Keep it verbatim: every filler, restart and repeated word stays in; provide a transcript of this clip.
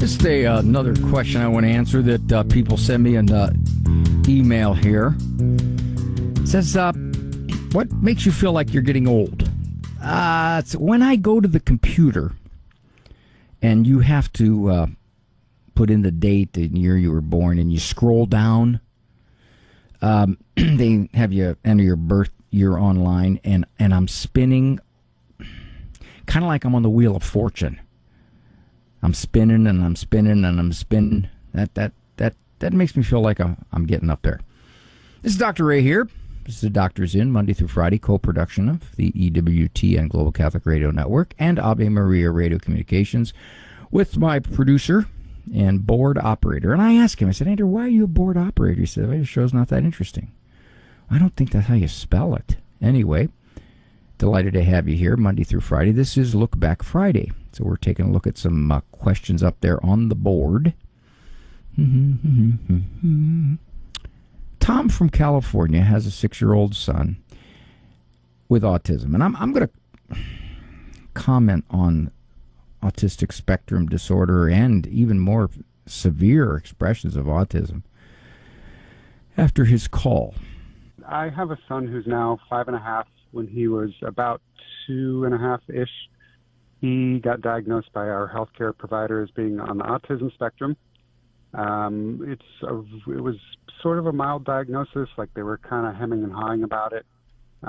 Just a uh, another question I want to answer that uh, people send me an uh, email here. It says, uh, what makes you feel like you're getting old? Uh, it's when I go to the computer and you have to uh, put in the date and year you were born and you scroll down. Um, they have you enter your birth year online, and, and I'm spinning kind of like I'm on the Wheel of Fortune. I'm spinning and I'm spinning and I'm spinning. That that that that makes me feel like I'm I'm getting up there. This is Doctor Ray here. This is the Doctor's In, Monday through Friday, co-production of the E W T and Global Catholic Radio Network and Ave Maria Radio Communications with my producer and board operator. And I asked him, I said, Andrew, why are you a board operator? He said, well, your show's not that interesting. I don't think that's how you spell it. Anyway, delighted to have you here Monday through Friday. This is Look Back Friday. So we're taking a look at some uh, questions up there on the board. Tom from California has a six-year-old son with autism. And I'm, I'm going to comment on autistic spectrum disorder and even more severe expressions of autism after his call. I have a son who's now five and a half. When he was about two and a half-ish, he got diagnosed by our healthcare provider as being on the autism spectrum. Um, it's a, it was sort of a mild diagnosis, like they were kind of hemming and hawing about it.